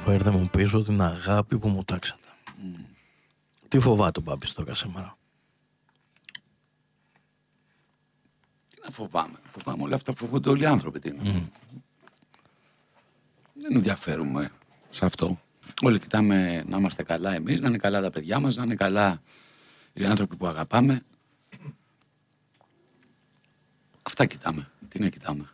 Φέρτε μου πίσω την αγάπη που μου τάξατε. Τι φοβάται ο Μπάμπης τώρα σήμερα? Τι να φοβάμαι? Φοβάμαι όλα αυτά που φοβούνται όλοι οι άνθρωποι. Δεν ενδιαφέρουμε σε αυτό. Όλοι κοιτάμε να είμαστε καλά εμείς, να είναι καλά τα παιδιά μας, να είναι καλά οι άνθρωποι που αγαπάμε. Αυτά κοιτάμε. Τι να κοιτάμε?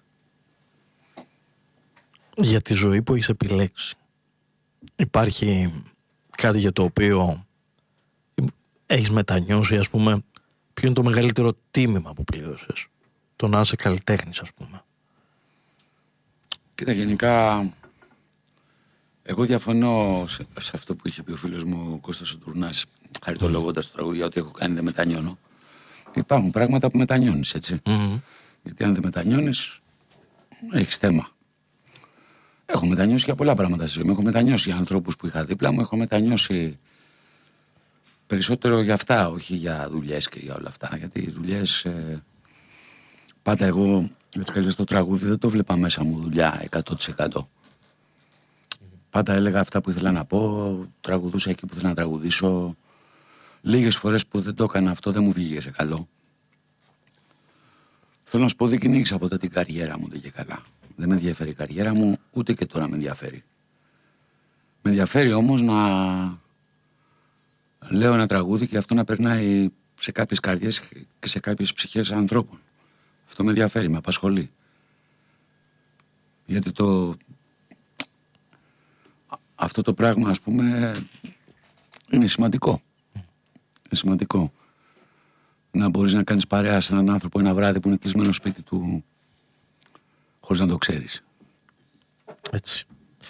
Για τη ζωή που έχεις επιλέξει, υπάρχει κάτι για το οποίο έχεις μετανιώσει, ας πούμε? Ποιο είναι το μεγαλύτερο τίμημα που πλήρωσες? Το να είσαι καλλιτέχνης, ας πούμε. Κοίτα, γενικά εγώ διαφωνώ σε αυτό που είχε πει ο φίλος μου ο Κώστας ο Τουρνάς, χαριτολογώντας το τραγούδι, ότι έχω κάνει δεν μετανιώνω. Υπάρχουν πράγματα που μετανιώνεις, έτσι. Γιατί αν δεν μετανιώνεις, έχεις θέμα. Έχω μετανιώσει για πολλά πράγματα στη ζωή μου. Έχω μετανιώσει για ανθρώπους που είχα δίπλα μου. Έχω μετανιώσει περισσότερο για αυτά, όχι για δουλειές και για όλα αυτά. Γιατί οι δουλειές, πάντα εγώ, έτσι καλώς το τραγούδι, δεν το βλέπα μέσα μου δουλειά 100%. Πάντα έλεγα αυτά που ήθελα να πω, τραγουδούσα εκεί που ήθελα να τραγουδήσω. Λίγες φορές που δεν το έκανα αυτό δεν μου βγήκε σε καλό. Θέλω να σου πω, δεν κυνήγησα ποτέ την καριέρα μου, δεν και καλά. Δεν με ενδιαφέρει η καριέρα μου, ούτε και τώρα με ενδιαφέρει. Με ενδιαφέρει όμως να λέω ένα τραγούδι και αυτό να περνάει σε κάποιες καρδιές και σε κάποιες ψυχές ανθρώπων. Αυτό με ενδιαφέρει, με απασχολεί. Γιατί αυτό το πράγμα, ας πούμε, είναι σημαντικό. Είναι σημαντικό. Να μπορείς να κάνεις παρέα σε έναν άνθρωπο ένα βράδυ που είναι κλεισμένο στο σπίτι του, χωρίς να το ξέρεις. Έτσι.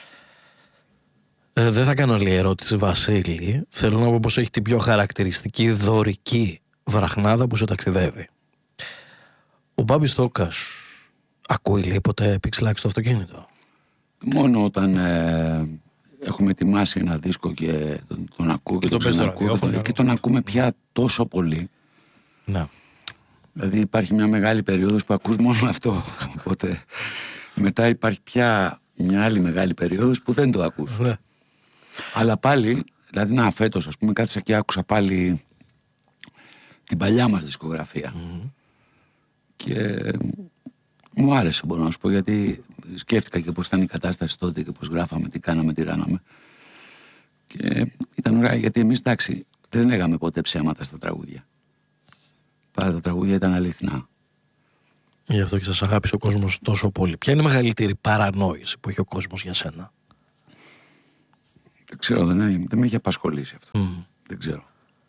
Δεν θα κάνω άλλη ερώτηση, Βασίλη. Θέλω να πω πως έχει την πιο χαρακτηριστική δωρική βραχνάδα που σε ταξιδεύει. Ο Μπάμπης Τόκας ακούει, λέει, ποτέ πιξλάκι στο αυτοκίνητο? Μόνο όταν έχουμε ετοιμάσει ένα δίσκο και τον ακούω και τον ξανακούω. Εκεί τον ακούμε πια τόσο πολύ. Να. Δηλαδή υπάρχει μια μεγάλη περίοδος που ακούς μόνο αυτό. Οπότε μετά υπάρχει πια μια άλλη μεγάλη περίοδος που δεν το ακούς. Ναι. Αλλά πάλι, δηλαδή φέτος, ας πούμε, κάθισα και άκουσα πάλι την παλιά μας δισκογραφία. Και μου άρεσε, μπορώ να σου πω, γιατί σκέφτηκα και πώς ήταν η κατάσταση τότε και πώς γράφαμε, τι κάναμε, τι ράναμε. Και ήταν ωραία, γιατί εμείς, εντάξει, δεν λέγαμε ποτέ ψέματα στα τραγούδια. Πάντα τα τραγούδια ήταν αληθινά. Γι' αυτό και σας αγάπησε ο κόσμος τόσο πολύ. Ποια είναι η μεγαλύτερη παρανόηση που έχει ο κόσμος για σένα? Δεν ξέρω, δεν με έχει απασχολήσει αυτό. Δεν ξέρω.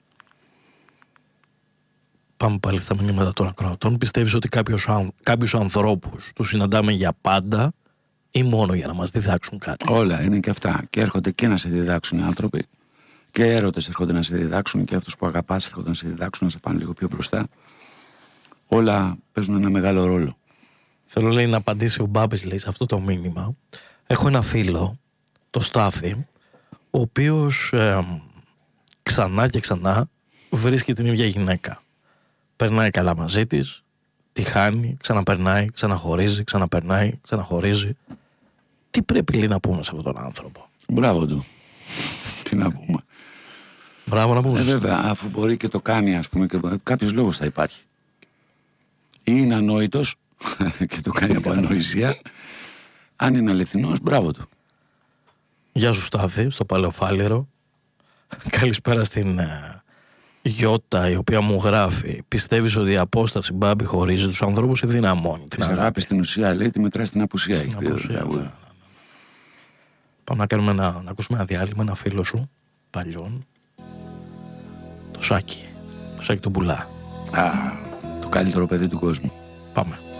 Πάμε πάλι στα μηνύματα των ακροατών. Πιστεύεις ότι κάποιους ανθρώπους τους συναντάμε για πάντα ή μόνο για να μας διδάξουν κάτι? Όλα είναι και αυτά. Και έρχονται και να σε διδάξουν οι άνθρωποι. Και οι έρωτες έρχονται να σε διδάξουν. Και αυτούς που αγαπάς έρχονται να σε διδάξουν, να σε πάνε λίγο πιο μπροστά. Όλα παίζουν ένα μεγάλο ρόλο. Θέλω, λέει, να απαντήσει ο Μπάμπης, λέει, σε αυτό το μήνυμα. Έχω ένα φίλο, το Στάθη, ο οποίος ξανά και ξανά βρίσκει την ίδια γυναίκα. Περνάει καλά μαζί της, τη χάνει, ξαναπερνάει, ξαναχωρίζει, ξαναπερνάει, ξαναχωρίζει. Τι πρέπει, λέει, να πούμε σε αυτόν τον άνθρωπο? Μπράβο του. Τι να πούμε. Μπράβο να πούμε. Βέβαια, αφού μπορεί και το κάνει, ας πούμε, και κάποιος λόγος θα υπάρχει. Ή είναι ανόητος και το κάνει από ανοησία. Αν είναι αληθινός, μπράβο του. Γεια σου, Στάθη, στο Παλαιοφάλιρο. Καλησπέρα στην Γιώτα, η οποία μου γράφει: πιστεύεις ότι η απόσταση, Μπάμπη, χωρίζει τους ανθρώπους ή δυναμώνει? Της αγάπης στην ουσία, λέει, τη μετρά στην απουσία. Στην απουσία, ναι. Πάμε να ακούσουμε ένα διάλειμμα, ένα φίλο σου παλιών, το Σάκη τον Πουλά. Το καλύτερο παιδί του κόσμου. Πάμε.